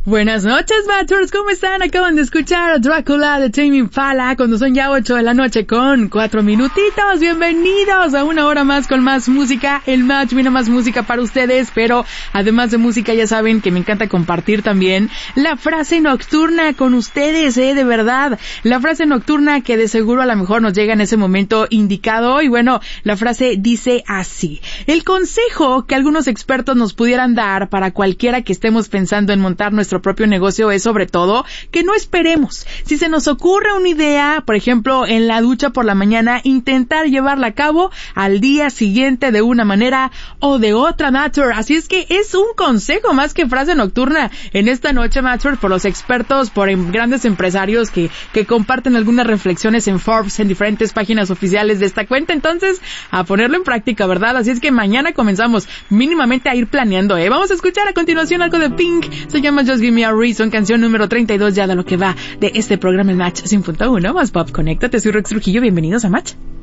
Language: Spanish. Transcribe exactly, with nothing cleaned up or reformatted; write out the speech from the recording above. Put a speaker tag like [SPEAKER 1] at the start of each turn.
[SPEAKER 1] Buenas noches, Matchers, ¿cómo están? Acaban de escuchar a Drácula de Tame Impala cuando son ya ocho de la noche con cuatro minutitos. Bienvenidos a una hora más con más música. El Match viene más música para ustedes, pero además de música ya saben que me encanta compartir también la frase nocturna con ustedes, eh, de verdad. La frase nocturna que de seguro a lo mejor nos llega en ese momento indicado. Y bueno, la frase dice así: el consejo que algunos expertos nos pudieran dar para cualquiera que estemos pensando en montar nuestro propio negocio es sobre todo que no esperemos. Si se nos ocurre una idea, por ejemplo, en la ducha por la mañana, intentar llevarla a cabo al día siguiente de una manera o de otra, Matcher. Así es que es un consejo más que frase nocturna en esta noche, Matcher, por los expertos, por em- grandes empresarios que, que comparten algunas reflexiones en Forbes, en diferentes páginas oficiales de esta cuenta. Entonces, a ponerlo en práctica, ¿verdad? Así es que mañana comenzamos mínimamente a ir planeando, ¿eh? Vamos a escuchar a continuación algo de Pink. Se llama Just Give Me a Reason, canción número treinta y dos ya de lo que va de este programa, el Match cien punto uno más Pop. Conéctate, soy Rex Trujillo, bienvenidos a Match.